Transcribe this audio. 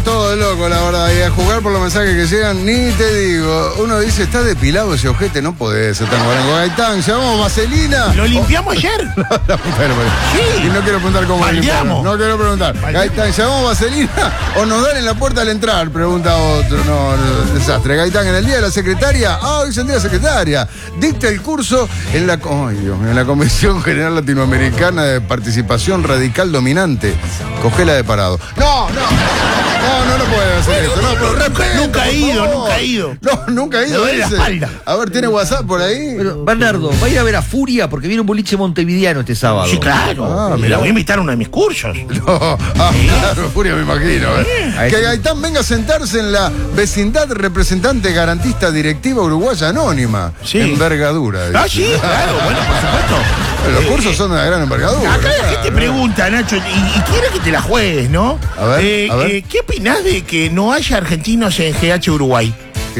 todos locos, la verdad. Y a jugar por los mensajes que llegan, ni te digo. Uno dice, está depilado ese ojete, no podés ser tan guarango. Gaitán, llamamos vaselina. ¿Lo limpiamos ayer? Sí. Y no quiero preguntar cómo limpiamos. No quiero preguntar. Gaitán, ¿llamamos vaselina o nos dan en la puerta al entrar? Pregunta otro. No, desastre. Gaitán, en el día de la secretaria. Hoy es el día de la secretaria. Dicta el curso en la, en la Convención General Latinoamericana de Participación Radical Dominante. Cogela de parado. No puede hacer esto. No, pero respeto, nunca he ido. No, nunca he ido. Me duele la espalda. A ver, ¿tiene WhatsApp por ahí? Pero, Bernardo, ¿va a ir a ver a Furia? Porque viene un boliche montevideano este sábado. Sí, claro. Me la voy a invitar a uno de mis cursos. Claro, Furia me imagino. Que Gaitán venga a sentarse en la vecindad representante garantista directiva uruguaya anónima. Sí. Envergadura. Sí, claro, bueno, por supuesto. Pero los cursos son de una gran envergadura. Acá la gente pregunta, Nacho, y quiere que te la juegues, ¿no? A ver. ¿Qué opinás de que no haya argentinos en GH Uruguay?